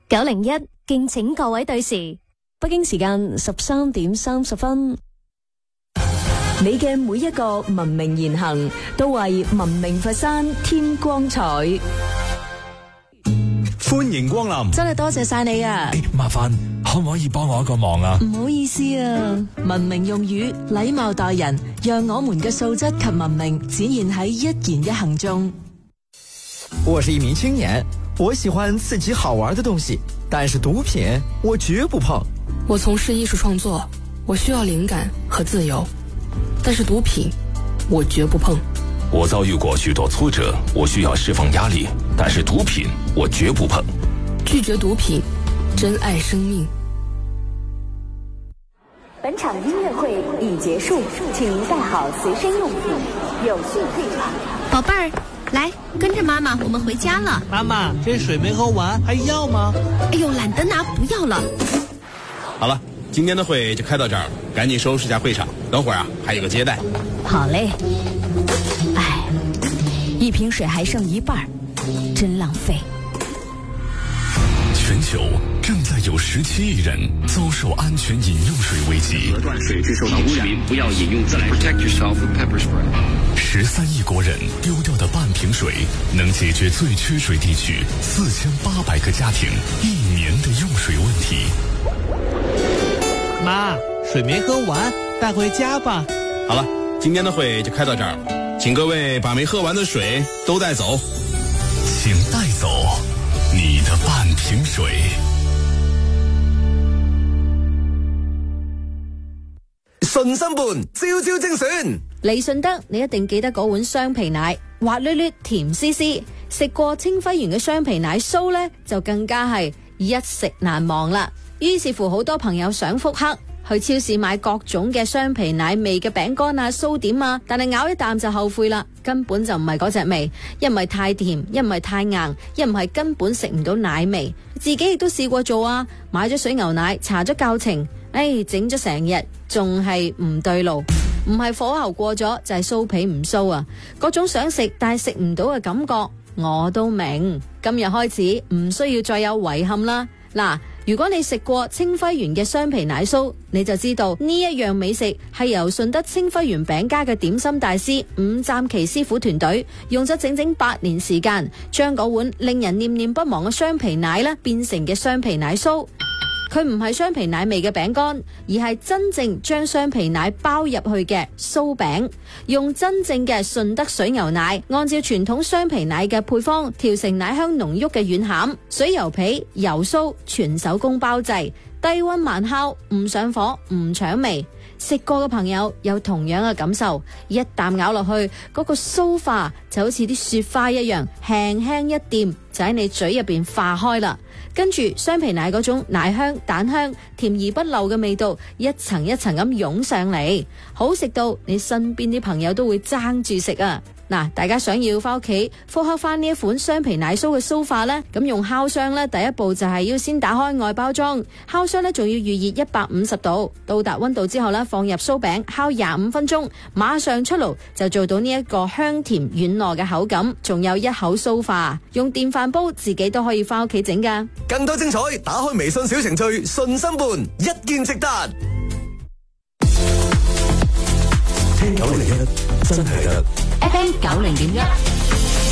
901，敬請各位對時。 北京時間13:30。你嘅每一個文明言行，都為文明佛山添光彩。 歡迎光臨， 真係多謝晒你啊！ 麻煩可唔可以幫我一個忙啊？ 唔好意思啊，文明用語，禮貌待人，讓我們嘅素質及文明展現喺一言一行中。 我是一名青年，我喜歡刺激好玩的東西，但是毒品我絕不碰。 我從事藝術創作，我需要靈感和自由，但是毒品我絕不碰。 我遭遇過許多挫折，我需要釋放壓力，但是毒品我絕不碰。 拒絕毒品，珍愛生命。 本場音樂會已結束，請您帶好隨身用品，有序退場。 寶貝兒，來跟着媽媽，我們回家了。 媽媽，這水沒喝完，還要嗎？ 哎呦，懶得拿，不要了。 好了，今天的會就開到這兒，趕緊收拾下會場，等會兒啊還有個接待。 好嘞。唉，一瓶水還剩一半，真浪費。 全球正在有17億人遭受安全飲用水危機。 斷水致受到污染，不要飲用自來水。Protect yourself with pepper spray。 13億國人丟掉的半瓶水，能解決最缺水地區4800個家庭1年的用水問題。 媽，水沒喝完，帶回家吧。 好了，今天的會就開到這兒，請各位把沒喝完的水都帶走。 請帶走你的半瓶水。 順心伴，朝朝精選。 嚟順德，你一定記得嗰碗雙皮奶，滑捋捋，甜絲絲。食過清輝園嘅雙皮奶酥呢，就更加係一食難忘啦。於是乎，好多朋友想復刻，去超市買各種嘅雙皮奶味嘅餅乾啊、酥點啊，但係咬一啖就後悔啦，根本就唔係嗰隻味，一唔係太甜，一唔係太硬，一唔係根本食唔到奶味。自己亦都試過做啊，買咗水牛奶，查咗教程，整咗成日，仲係唔對路。唔係火候過咗，就係酥皮唔酥啊！嗰種想食但係食唔到嘅感覺，我都明。今日開始唔需要再有遺憾啦。嗱，如果你食過清輝園嘅雙皮奶酥，你就知道呢一樣美食係由順德清輝園餅家嘅點心大師伍占奇師傅團隊用咗整整8年時間，將嗰碗令人念念不忘嘅雙皮奶咧變成嘅雙皮奶酥。佢唔係雙皮奶味嘅餅乾，而係真正將雙皮奶包入去嘅酥餅，用真正嘅順德水牛奶，按照傳統雙皮奶嘅配方調成奶香濃郁嘅軟餡，水牛皮、油酥全手工包製，低溫慢烤，唔上火，唔搶味。食過嘅朋友有同樣嘅感受，一啖咬落去，嗰個酥化就好似啲雪花一樣，輕輕一掂就喺你嘴入邊化開啦。跟住雙皮奶嗰種奶香、蛋香、甜而不漏嘅味道，一層一層咁湧上嚟，好食到你身邊啲朋友都會爭住食啊！嗱，大家想要翻屋企復刻翻呢一款雙皮奶酥嘅酥化呢？咁用烤箱呢，第一步就係要先打開外包裝，烤箱呢仲要預熱150度，到達溫度之後呢，放入酥餅烤25分鐘，馬上出爐就做到呢一個香甜軟糯嘅口感，仲有一口酥化，用電飯煲自己都可以翻屋企整噶。 更多精彩，打開微信小程序順心伴，一見值得。聽901真係得。 FM 90.1。